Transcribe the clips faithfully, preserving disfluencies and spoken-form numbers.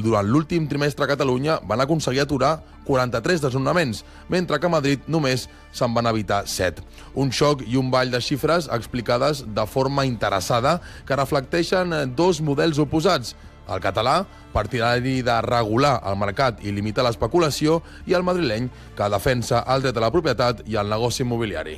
durant l'últim trimestre a Catalunya van aconseguir aturar quaranta-tres desnonaments, mentre que a Madrid només se'n van evitar set. Un xoc i un ball de xifres explicades de forma interessada que reflecteixen dos models oposats. El català, partidari de regular el mercat i limitar l'especulació, i el madrileny, que defensa el dret a la propietat i el negoci immobiliari.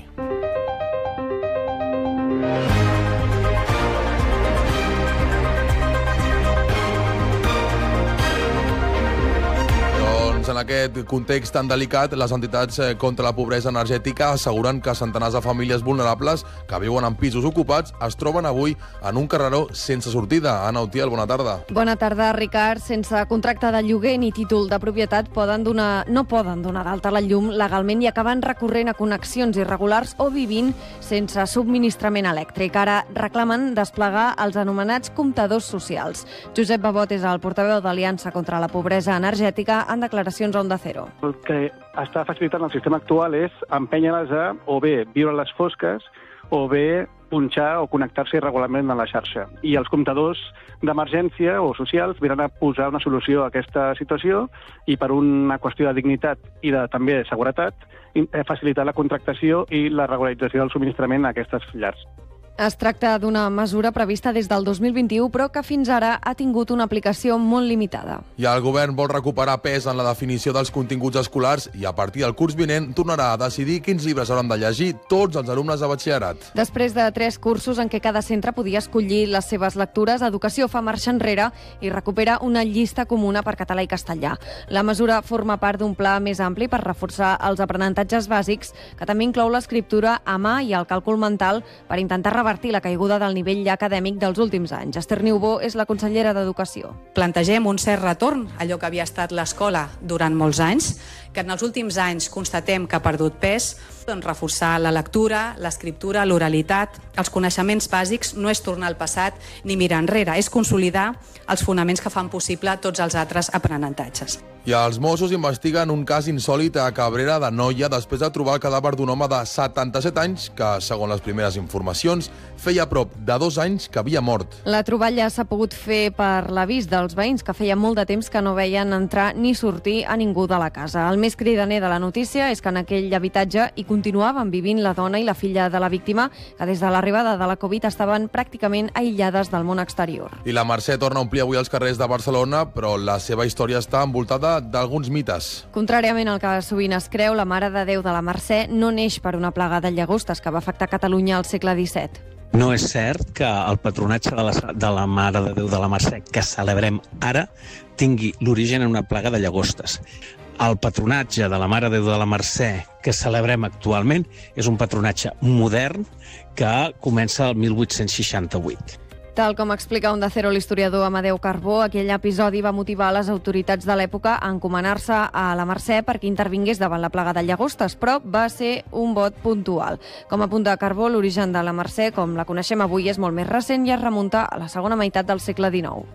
En aquest context tan delicat, les entitats contra la pobresa energètica asseguren que centenars de famílies vulnerables que viuen en pisos ocupats es troben avui en un carreró sense sortida. Anna Utiel, bona tarda. Bona tarda, Ricard. Sense contracte de lloguer ni títol de propietat poden donar, no poden donar d'alta la llum legalment i acaben recorrent a connexions irregulars o vivint sense subministrament elèctric. Ara reclamen desplegar els anomenats comptadors socials. Josep Babot és el portaveu d'Aliança contra la Pobresa Energètica en declaracions a Onda Cero. El que està facilitant el sistema actual és empènyer-les a o bé viure a les fosques o bé punxar o connectar-se irregularment a la xarxa. I els comptadors d'emergència o socials vindran a posar una solució a aquesta situació i per una qüestió de dignitat i de també de seguretat facilitar la contractació i la regularització del subministrament a aquestes llars. Es tracta d'una mesura prevista des del dos mil vint-i-u, però que fins ara ha tingut una aplicació molt limitada. I el govern vol recuperar pes en la definició dels continguts escolars i a partir del curs vinent tornarà a decidir quins llibres hauran de llegir tots els alumnes de batxillerat. Després de tres cursos en què cada centre podia escollir les seves lectures, Educació fa marxa enrere i recupera una llista comuna per català i castellà. La mesura forma part d'un pla més ampli per reforçar els aprenentatges bàsics, que també inclou l'escriptura a mà i el càlcul mental per intentar revertir la caiguda del nivell acadèmic dels últims anys. Esther Niubó és la consellera d'Educació. Plantegem un cert retorn a allò que havia estat l'escola durant molts anys, que en els últims anys constatem que ha perdut pes. Doncs reforçar la lectura, l'escriptura, l'oralitat, els coneixements bàsics no és tornar al passat ni mirar enrere, és consolidar els fonaments que fan possible tots els altres aprenentatges. I els Mossos investiguen un cas insòlit a Cabrera d'Anoia després de trobar el cadàver d'un home de setanta-set anys que, segons les primeres informacions, feia prop de dos anys que havia mort. La troballa s'ha pogut fer per l'avís dels veïns que feia molt de temps que no veien entrar ni sortir a ningú de la casa. El més cridaner de la notícia és que en aquell habitatge hi continuaven vivint la dona i la filla de la víctima, que des de l'arribada de la Covid estaven pràcticament aïllades del món exterior. I la Mercè torna a omplir avui els carrers de Barcelona, però la seva història està envoltada d'alguns mites. Contrariament al que sovint es creu, la Mare de Déu de la Mercè no neix per una plaga de llagostes que va afectar Catalunya al segle disset. No és cert que el patronatge de la, de la Mare de Déu de la Mercè que celebrem ara tingui l'origen en una plaga de llagostes. El patronatge de la Mare de Déu de la Mercè que celebrem actualment és un patronatge modern que comença el mil vuit-cents seixanta-vuit. Tal com explica Onda Cero l'historiador Amadeu Carbó, aquell episodi va motivar les autoritats de l'època a encomanar-se a la Mercè perquè intervingués davant la plaga de llagostes, però va ser un vot puntual. Com apunta Carbó, l'origen de la Mercè, com la coneixem avui, és molt més recent i es remunta a la segona meitat del segle dinou.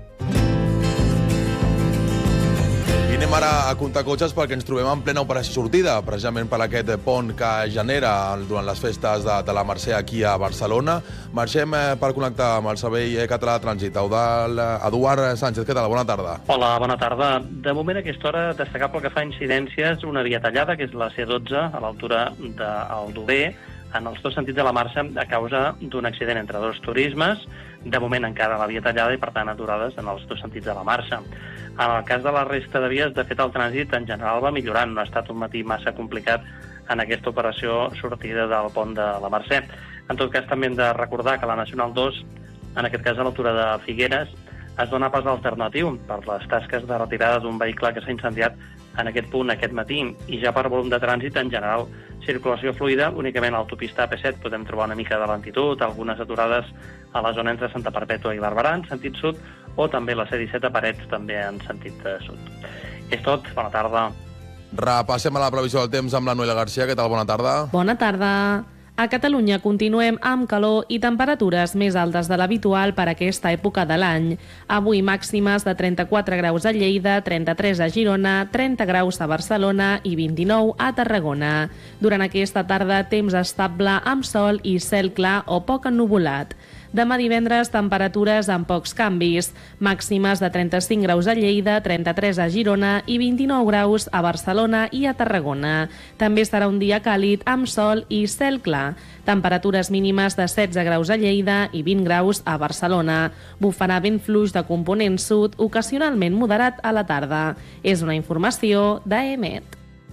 Anem ara a comptar cotxes perquè ens trobem en plena operació sortida, precisament per aquest pont que genera durant les festes de, de la Mercè aquí a Barcelona. Marxem eh, per connectar amb el Servei Català de Trànsit. Eduard Sánchez, què tal? Bona tarda. Hola, bona tarda. De moment, a aquesta hora, destacable que fa incidències una via tallada, que és la C dotze, a l'altura d'Aldover, en els dos sentits de la marxa a causa d'un accident entre dos turismes. De moment encara la via tallada i, per tant, aturades en els dos sentits de la marxa. En el cas de la resta de vies, de fet, el trànsit en general va millorant. No ha estat un matí massa complicat en aquesta operació sortida del pont de la Mercè. En tot cas, també hem de recordar que la Nacional dos, en aquest cas a l'altura de Figueres, es dona pas alternatiu per les tasques de retirada d'un vehicle que s'ha incendiat en aquest punt aquest matí. I ja per volum de trànsit, en general, circulació fluida, únicament a l'autopista A P set podem trobar una mica de lentitud, algunes aturades a la zona entre Santa Perpètua i Barberà, en sentit sud, o també la C disset a Parets, també en sentit sud. És tot, bona tarda. Repassem a la previsió del temps amb la Noelia Garcia. Què tal? Bona tarda. Bona tarda. A Catalunya continuem amb calor i temperatures més altes de l'habitual per a aquesta època de l'any. Avui màximes de trenta-quatre graus a Lleida, trenta-tres a Girona, trenta graus a Barcelona i vint-i-nou a Tarragona. Durant aquesta tarda, temps estable amb sol i cel clar o poc ennuvolat. Demà divendres, temperatures amb pocs canvis. Màximes de trenta-cinc graus a Lleida, trenta-tres a Girona i vint-i-nou graus a Barcelona i a Tarragona. També serà un dia càlid amb sol i cel clar. Temperatures mínimes de setze graus a Lleida i vint graus a Barcelona. Bufarà vent fluix de component sud, ocasionalment moderat a la tarda. És una informació d'A E M E T.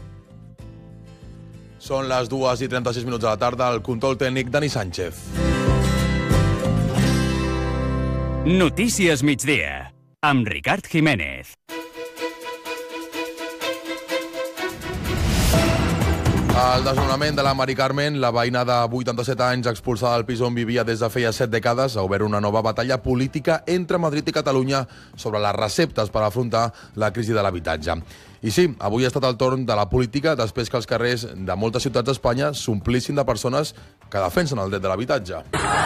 Són les dues i trenta-sis minuts de la tarda, el control tècnic Dani Sánchez. Notícies migdia, amb Ricard Jiménez. El desnonament de la Mari Carmen, la veïna de vuitanta-set anys expulsada del pis on vivia des de feia set dècades, ha obert una nova batalla política entre Madrid i Catalunya sobre les receptes per afrontar la crisi de l'habitatge. I sí, avui ha estat el torn de la política després que els carrers de moltes ciutats d'Espanya s'omplissin de persones que defensen el dret de l'habitatge.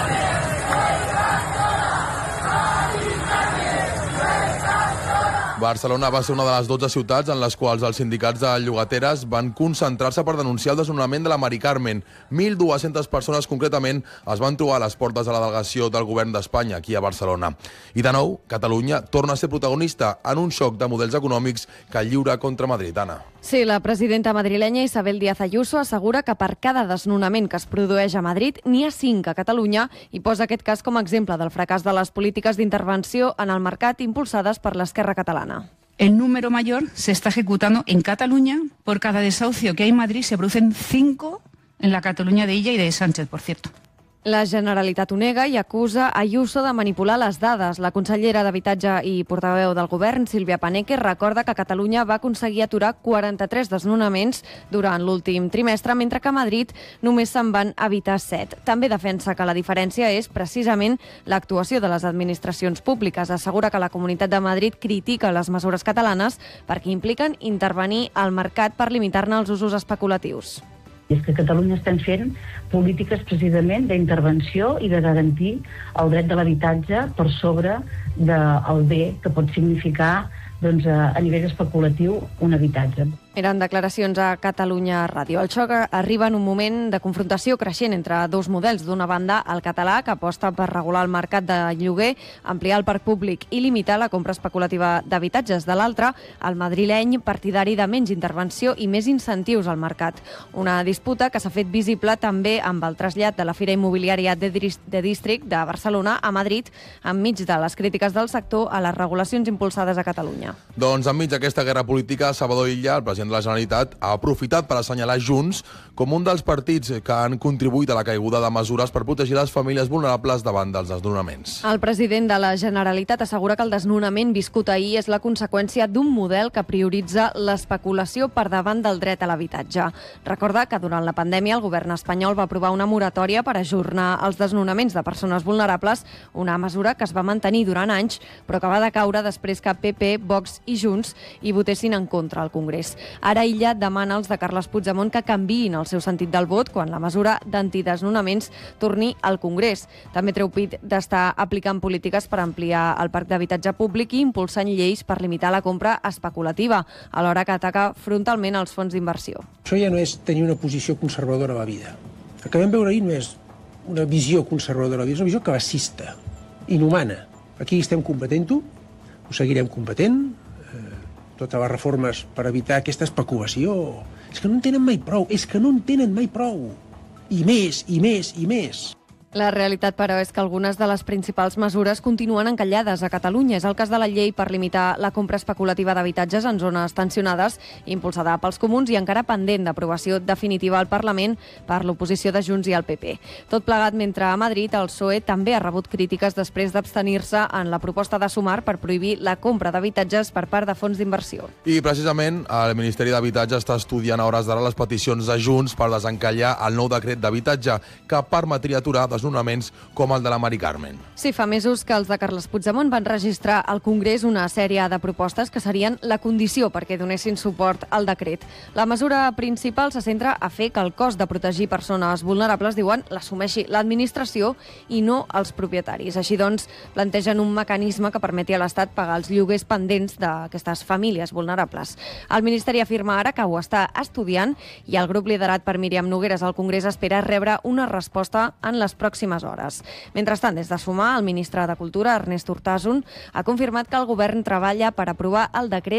Barcelona va ser una de les dotze ciutats en les quals els sindicats de llogateres van concentrar-se per denunciar el desnonament de la Mari Carmen. mil dues-centes persones, concretament, es van trobar a les portes de la delegació del govern d'Espanya, aquí a Barcelona. I de nou, Catalunya torna a ser protagonista en un xoc de models econòmics que lliura contra Madrid. Anna. Sí, la presidenta madrilenya Isabel Díaz Ayuso assegura que per cada desnonament que es produeix a Madrid n'hi ha cinc a Catalunya i posa aquest cas com a exemple del fracàs de les polítiques d'intervenció en el mercat impulsades per l'Esquerra catalana. El número mayor se está ejecutando en Cataluña. Por cada desahucio que hay en Madrid se producen cinco en la Cataluña de Illa y de Sánchez, por cierto. La Generalitat ho nega i acusa Ayuso de manipular les dades. La consellera d'Habitatge i portaveu del govern, Sílvia Paneque, recorda que Catalunya va aconseguir aturar quaranta-tres desnonaments durant l'últim trimestre, mentre que a Madrid només se'n van evitar set. També defensa que la diferència és precisament l'actuació de les administracions públiques. Assegura que la Comunitat de Madrid critica les mesures catalanes perquè impliquen intervenir al mercat per limitar-ne els usos especulatius. I és que a Catalunya estem fent polítiques precisament d'intervenció i de garantir el dret de l'habitatge per sobre del bé que pot significar doncs, a nivell especulatiu un habitatge. Eren declaracions a Catalunya Ràdio. El xoc arriba en un moment de confrontació creixent entre dos models. D'una banda, el català, que aposta per regular el mercat de lloguer, ampliar el parc públic i limitar la compra especulativa d'habitatges. De l'altra, el madrileny, partidari de menys intervenció i més incentius al mercat. Una disputa que s'ha fet visible també amb el trasllat de la Fira Immobiliària de District de Barcelona a Madrid, enmig de les crítiques del sector a les regulacions impulsades a Catalunya. Doncs enmig d'aquesta guerra política, Salvador Illa, el president de la Generalitat, ha aprofitat per assenyalar Junts com un dels partits que han contribuït a la caiguda de mesures per protegir les famílies vulnerables davant dels desnonaments. El president de la Generalitat assegura que el desnonament viscut ahir és la conseqüència d'un model que prioritza l'especulació per davant del dret a l'habitatge. Recorda que durant la pandèmia el govern espanyol va aprovar una moratòria per ajornar els desnonaments de persones vulnerables, una mesura que es va mantenir durant anys, però que va decaure després que P P, Vox i Junts hi votessin en contra al Congrés. Ara Illa demana als de Carles Puigdemont que canviïn el seu sentit del vot quan la mesura d'antidesnonaments torni al Congrés. També treu pit d'estar aplicant polítiques per ampliar el parc d'habitatge públic i impulsant lleis per limitar la compra especulativa, alhora que ataca frontalment els fons d'inversió. Això ja no és tenir una posició conservadora a la vida. El que vam veure ahir no és una visió conservadora a la vida, és una visió classista, inhumana. Aquí estem combatent-ho, ho seguirem combatent, totes les reformes per evitar aquesta especulació. És que no en tenen mai prou, és que no en tenen mai prou. I més, i més, i més. La realitat, però, és que algunes de les principals mesures continuen encallades a Catalunya. És el cas de la llei per limitar la compra especulativa d'habitatges en zones tensionades, impulsada pels comuns i encara pendent d'aprovació definitiva al Parlament per l'oposició de Junts i el P P. Tot plegat mentre a Madrid el P S O E també ha rebut crítiques després d'abstenir-se en la proposta de Sumar per prohibir la compra d'habitatges per part de fons d'inversió. I precisament el Ministeri d'Habitatge està estudiant a hores d'ara les peticions de Junts per desencallar el nou decret d'habitatge que permetria aturar desnonaments com el de la Mari Carmen. Sí, fa mesos que els de Carles Puigdemont van registrar al Congrés una sèrie de propostes que serien la condició perquè donessin suport al decret. La mesura principal se centra a fer que el cost de protegir persones vulnerables, diuen, l'assumeixi l'administració i no els propietaris. Així doncs, plantegen un mecanisme que permeti a l'Estat pagar els lloguers pendents d'aquestes famílies vulnerables. El Ministeri afirma ara que ho està estudiant i el grup liderat per Míriam Nogueras al Congrés espera rebre una resposta en les pròximes pròximes hores. Mentrestant, des de Sumar, el ministre de Cultura, Ernest Urtasun, ha confirmat que el govern treballa per aprovar el decret